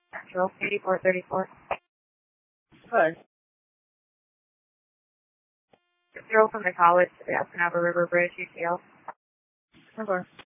Central, 8434. Hi. Drove from the college to the Escanaba River Bridge, UCL. Okay.